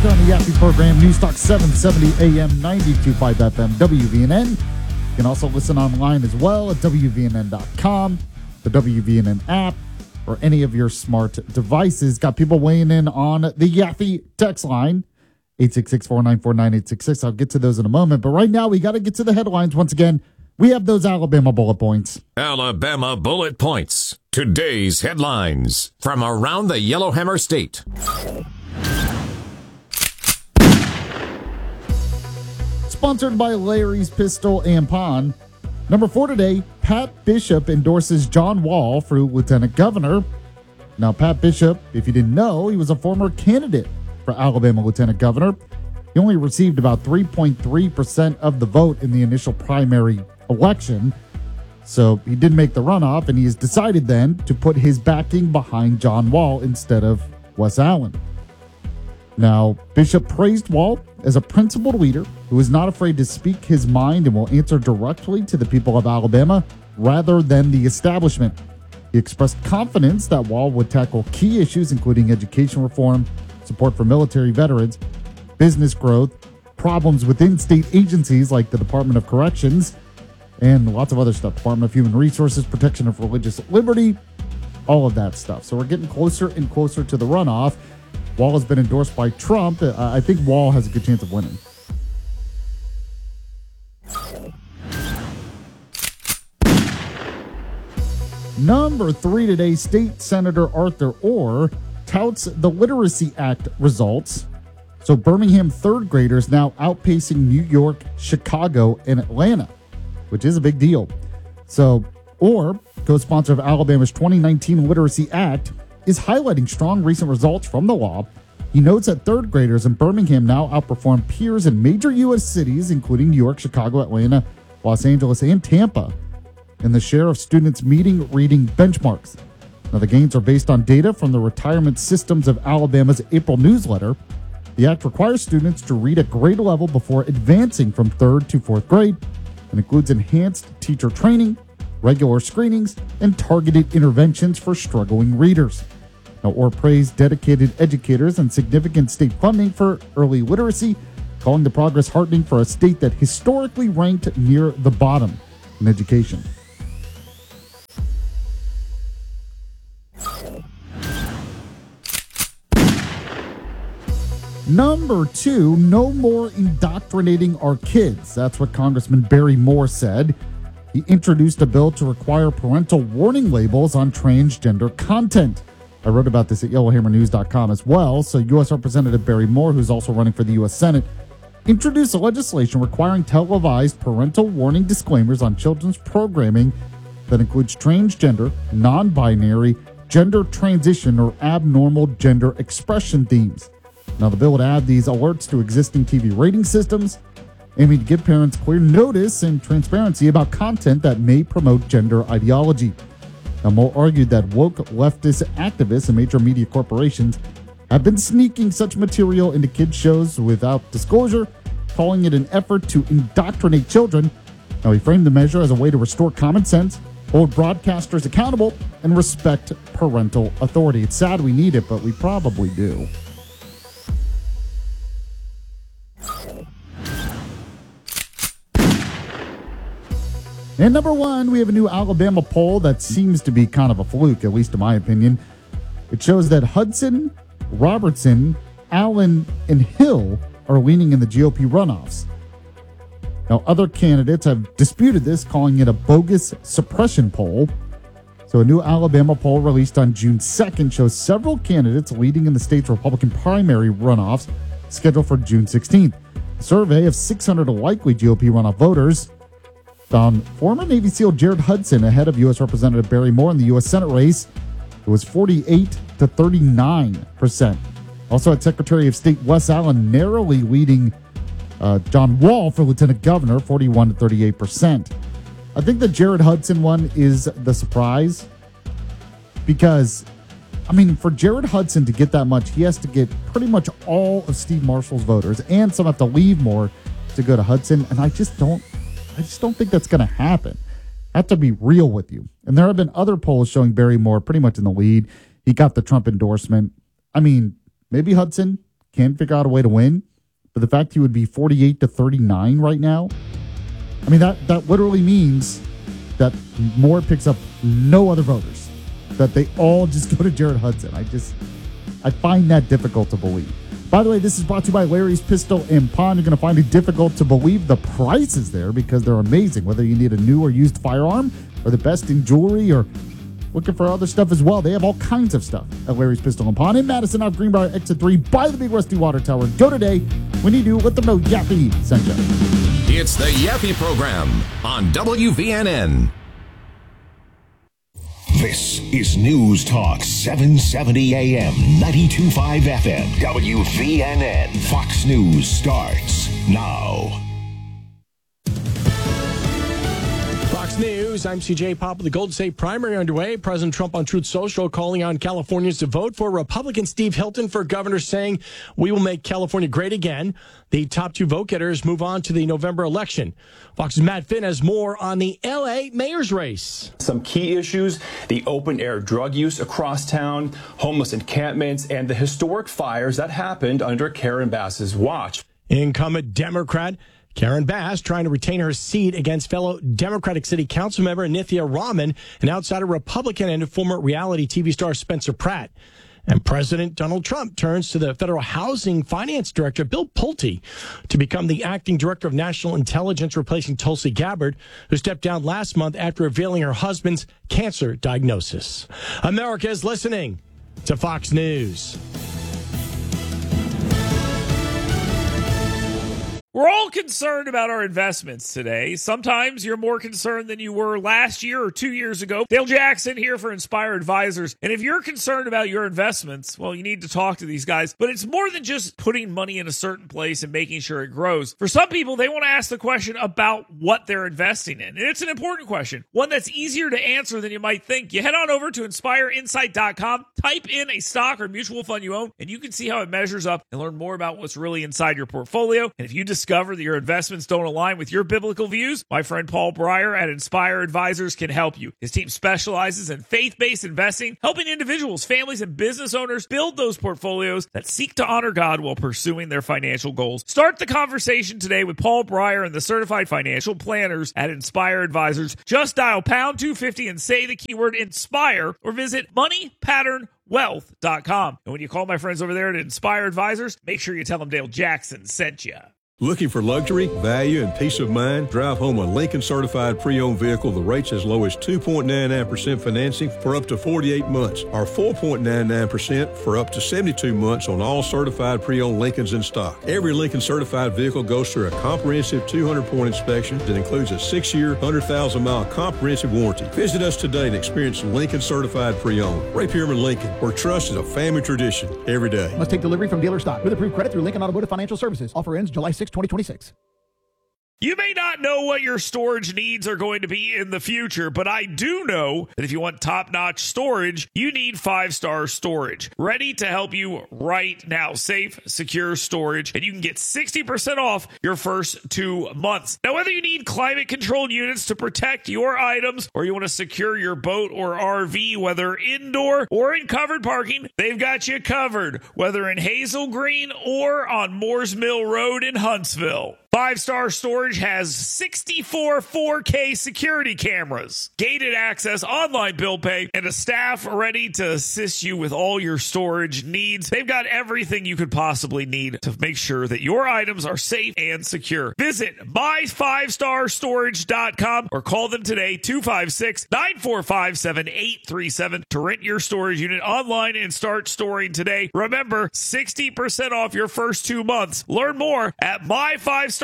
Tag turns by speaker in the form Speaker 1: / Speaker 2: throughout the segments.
Speaker 1: back on the Yappy program, News Talk 770 AM 92.5 FM WVNN. You can also listen online as well at WVNN.com, the WVNN app, or any of your smart devices. Got people weighing in on the Yappy text line, 866-494-9866. I'll get to those in a moment. But right now, we got to get to the headlines. Once again, we have those Alabama bullet points.
Speaker 2: Alabama bullet points. Today's headlines from around the Yellowhammer State.
Speaker 1: Sponsored by Larry's Pistol and Pawn. Number 4 today, Pat Bishop endorses John Wall for lieutenant governor. Now, Pat Bishop, if you didn't know, he was a former candidate for Alabama lieutenant governor. He only received about 3.3% of the vote in the initial primary election. So he did make the runoff, and he has decided then to put his backing behind John Wall instead of Wes Allen. Now, Bishop praised Wall as a principled leader who is not afraid to speak his mind and will answer directly to the people of Alabama rather than the establishment. He expressed confidence that Wall would tackle key issues including education reform, support for military veterans, business growth, problems within state agencies like the Department of Corrections, and lots of other stuff. Department of Human Resources, protection of religious liberty, all of that stuff. So we're getting closer and closer to the runoff. Wall has been endorsed by Trump. I think Wall has a good chance of winning. Number 3 today, State Senator Arthur Orr touts the Literacy Act results. So Birmingham third graders now outpacing New York, Chicago, and Atlanta, which is a big deal. So Orr, co-sponsor of Alabama's 2019 Literacy Act, is highlighting strong recent results from the law. He notes that third graders in Birmingham now outperform peers in major U.S. cities, including New York, Chicago, Atlanta, Los Angeles, and Tampa, in the share of students meeting reading benchmarks. Now, the gains are based on data from the Retirement Systems of Alabama's April newsletter. The act requires students to read at grade level before advancing from 3rd to 4th grade and includes enhanced teacher training, regular screenings, and targeted interventions for struggling readers. Now, Orr praised dedicated educators and significant state funding for early literacy, calling the progress heartening for a state that historically ranked near the bottom in education. Number 2, no more indoctrinating our kids. That's what Congressman Barry Moore said. He introduced a bill to require parental warning labels on transgender content. I wrote about this at YellowhammerNews.com as well. So U.S. Representative Barry Moore, who's also running for the U.S. Senate, introduced a legislation requiring televised parental warning disclaimers on children's programming that includes transgender, non-binary, gender transition, or abnormal gender expression themes. Now, the bill would add these alerts to existing TV rating systems, aiming to give parents clear notice and transparency about content that may promote gender ideology. Now, Moore argued that woke leftist activists and major media corporations have been sneaking such material into kids' shows without disclosure, calling it an effort to indoctrinate children. Now, he framed the measure as a way to restore common sense, hold broadcasters accountable, and respect parental authority. It's sad we need it, but we probably do. And number 1, we have a new Alabama poll that seems to be kind of a fluke, at least in my opinion. It shows that Hudson, Robertson, Allen, and Hill are leaning in the GOP runoffs. Now, other candidates have disputed this, calling it a bogus suppression poll. So a new Alabama poll released on June 2nd shows several candidates leading in the state's Republican primary runoffs scheduled for June 16th. A survey of 600 likely GOP runoff voters found former Navy SEAL Jared Hudson ahead of U.S. Representative Barry Moore in the U.S. Senate race. It was 48 to 39%. Also had Secretary of State Wes Allen narrowly leading John Wall for lieutenant governor, 41 to 38%. I think the Jared Hudson one is the surprise because, I mean, for Jared Hudson to get that much, he has to get pretty much all of Steve Marshall's voters, and some have to leave more to go to Hudson, and I just don't think that's going to happen. I have to be real with you. And there have been other polls showing Barry Moore pretty much in the lead. He got the Trump endorsement. I mean, maybe Hudson can figure out a way to win. But the fact he would be 48-39 right now, I mean, that literally means that Moore picks up no other voters, that they all just go to Jared Hudson. I find that difficult to believe. By the way, this is brought to you by Larry's Pistol and Pawn. You're going to find it difficult to believe the prices there because they're amazing. Whether you need a new or used firearm or the best in jewelry or looking for other stuff as well, they have all kinds of stuff at Larry's Pistol and Pawn in Madison off Greenbrier Exit 3 by the Big Rusty Water Tower. Go today. When you do, let them know Yappy sent you.
Speaker 2: It's the Yappy Program on WVNN.
Speaker 3: This is News Talk 770 AM, 92.5 FM, WVNN. Fox News starts now.
Speaker 4: Fox News, I'm CJ Papa. The Golden State primary underway. President Trump on Truth Social calling on Californians to vote for Republican Steve Hilton for governor, saying we will make California great again. The top two vote getters move on to the November election. Fox's Matt Finn has more on the L.A. mayor's race.
Speaker 5: Some key issues: the open-air drug use across town, homeless encampments, and the historic fires that happened under Karen Bass's watch.
Speaker 4: Incumbent Democrat Karen Bass trying to retain her seat against fellow Democratic City Council member Nithya Raman, an outsider Republican, and former reality TV star Spencer Pratt. And President Donald Trump turns to the Federal Housing Finance Director, Bill Pulte, to become the acting director of national intelligence, replacing Tulsi Gabbard, who stepped down last month after revealing her husband's cancer diagnosis. America is listening to Fox News.
Speaker 6: We're all concerned about our investments today. Sometimes you're more concerned than you were last year or 2 years ago. Dale Jackson here for Inspire Advisors. And if you're concerned about your investments, well, you need to talk to these guys. But it's more than just putting money in a certain place and making sure it grows. For some people, they want to ask the question about what they're investing in. And it's an important question, one that's easier to answer than you might think. You head on over to InspireInsight.com, type in a stock or mutual fund you own, and you can see how it measures up and learn more about what's really inside your portfolio. And if you discover that your investments don't align with your biblical views, my friend Paul Breyer at Inspire Advisors can help you. His team specializes in faith-based investing, helping individuals, families, and business owners build those portfolios that seek to honor God while pursuing their financial goals. Start the conversation today with Paul Breyer and the certified financial planners at Inspire Advisors. Just dial pound 250 and say the keyword INSPIRE or visit moneypatternwealth.com. And when you call my friends over there at Inspire Advisors, make sure you tell them Dale Jackson sent you.
Speaker 7: Looking for luxury, value, and peace of mind? Drive home a Lincoln Certified Pre-Owned vehicle. The rate's as low as 2.99% financing for up to 48 months, or 4.99% for up to 72 months on all certified pre-owned Lincolns in stock. Every Lincoln Certified vehicle goes through a comprehensive 200-point inspection that includes a 6-year, 100,000-mile comprehensive warranty. Visit us today and experience Lincoln Certified Pre-Owned. Ray Pierman Lincoln, where trust is a family tradition every day.
Speaker 8: Must take delivery from dealer stock with approved credit through Lincoln Automotive Financial Services. Offer ends July 6, 2026.
Speaker 6: You may not know what your storage needs are going to be in the future, but I do know that if you want top-notch storage, you need 5-Star Storage. Ready to help you right now. Safe, secure storage, and you can get 60% off your first 2 months. Now, whether you need climate-controlled units to protect your items or you want to secure your boat or RV, whether indoor or in covered parking, they've got you covered, whether in Hazel Green or on Moores Mill Road in Huntsville. 5-Star Storage has 64 4K security cameras, gated access, online bill pay, and a staff ready to assist you with all your storage needs. They've got everything you could possibly need to make sure that your items are safe and secure. Visit my5starstorage.com or call them today, 256-945-7837 to rent your storage unit online and start storing today. Remember, 60% off your first 2 months. Learn more at my5starstorage.com.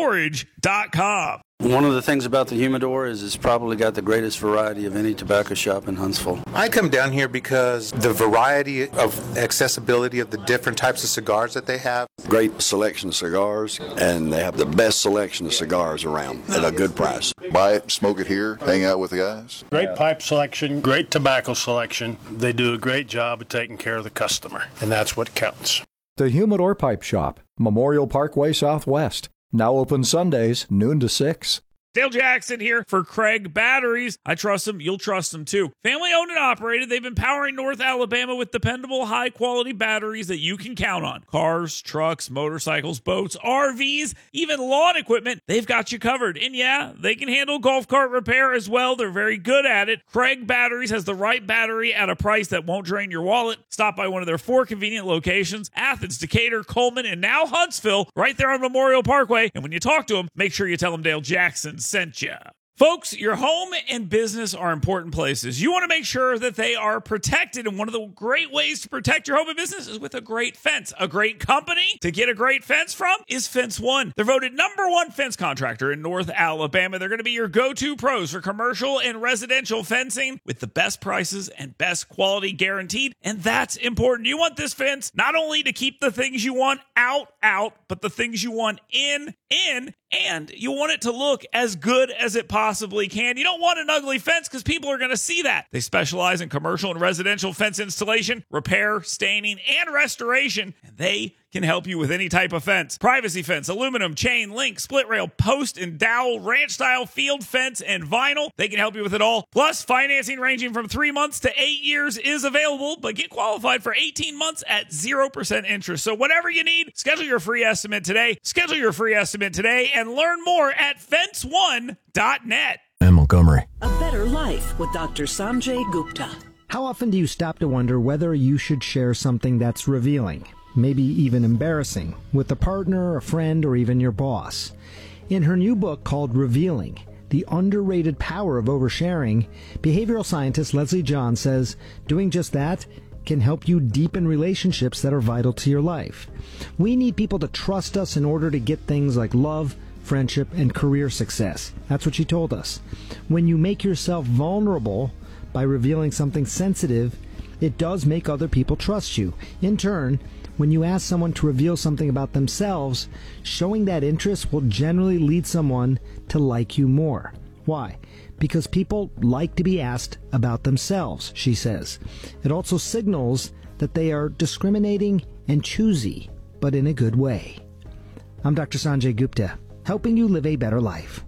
Speaker 9: One of the things about the Humidor is it's probably got the greatest variety of any tobacco shop in Huntsville.
Speaker 10: I come down here because the variety of accessibility of the different types of cigars that they have.
Speaker 11: Great selection of cigars, and they have the best selection of cigars around at a good price.
Speaker 12: Buy it, smoke it here, hang out with the guys.
Speaker 13: Great pipe selection, great tobacco selection. They do a great job of taking care of the customer, and that's what counts.
Speaker 14: The Humidor Pipe Shop, Memorial Parkway Southwest. Now open Sundays, noon to 6.
Speaker 6: Dale Jackson here for Craig Batteries. I trust them. You'll trust them too. Family owned and operated. They've been powering North Alabama with dependable, high quality batteries that you can count on. Cars, trucks, motorcycles, boats, RVs, even lawn equipment. They've got you covered. And yeah, they can handle golf cart repair as well. They're very good at it. Craig Batteries has the right battery at a price that won't drain your wallet. Stop by one of their 4 convenient locations: Athens, Decatur, Coleman, and now Huntsville, right there on Memorial Parkway. And when you talk to them, make sure you tell them Dale Jackson sent you. Folks, your home and business are important places. You want to make sure that they are protected, and one of the great ways to protect your home and business is with a great fence. A great company to get a great fence from is Fence One. They're voted #1 fence contractor in North Alabama. They're going to be your go-to pros for commercial and residential fencing with the best prices and best quality guaranteed, and that's important. You want this fence not only to keep the things you want out, but the things you want in, and you want it to look as good as it possibly can. You don't want an ugly fence because people are going to see that. They specialize in commercial and residential fence installation, repair, staining, and restoration, and they can help you with any type of fence. Privacy fence, aluminum, chain, link, split rail, post and dowel, ranch style, field fence, and vinyl. They can help you with it all. Plus, financing ranging from 3 months to 8 years is available, but get qualified for 18 months at 0% interest. So whatever you need, schedule your free estimate today. Schedule your free estimate today and learn more at fence1.net.
Speaker 14: I'm Montgomery.
Speaker 15: A better life with Dr. Sanjay Gupta.
Speaker 16: How often do you stop to wonder whether you should share something that's revealing, maybe even embarrassing, with a partner, a friend, or even your boss? In her new book called Revealing, The Underrated Power of Oversharing, behavioral scientist Leslie John says doing just that can help you deepen relationships that are vital to your life. We need people to trust us in order to get things like love, friendship, and career success. That's what she told us. When you make yourself vulnerable by revealing something sensitive, it does make other people trust you. In turn, when you ask someone to reveal something about themselves, showing that interest will generally lead someone to like you more. Why? Because people like to be asked about themselves, she says. It also signals that they are discriminating and choosy, but in a good way. I'm Dr. Sanjay Gupta, helping you live a better life.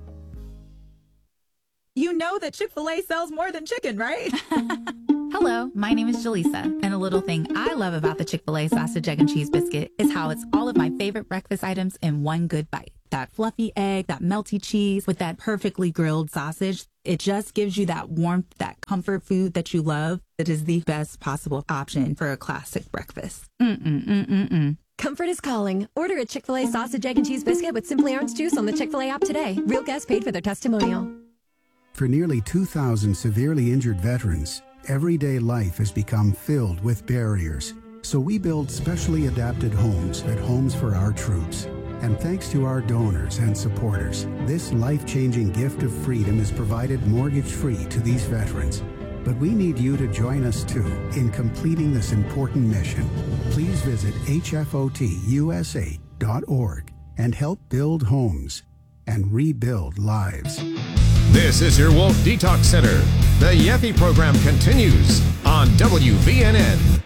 Speaker 17: You know that Chick-fil-A sells more than chicken, right?
Speaker 18: Hello, my name is Jaleesa, and a little thing I love about the Chick-fil-A sausage, egg, and cheese biscuit is how it's all of my favorite breakfast items in one good bite. That fluffy egg, that melty cheese with that perfectly grilled sausage. It just gives you that warmth, that comfort food that you love. It is the best possible option for a classic breakfast.
Speaker 19: Comfort is calling. Order a Chick-fil-A sausage, egg, and cheese biscuit with Simply Orange Juice on the Chick-fil-A app today. Real guests paid for their testimonial.
Speaker 20: For nearly 2,000 severely injured veterans, everyday life has become filled with barriers. So we build specially adapted homes at Homes for Our Troops. And thanks to our donors and supporters, this life-changing gift of freedom is provided mortgage-free to these veterans. But we need you to join us too in completing this important mission. Please visit hfotusa.org and help build homes and rebuild lives.
Speaker 2: This is your Wolf Detox Center. The Yeti program continues on WVNN.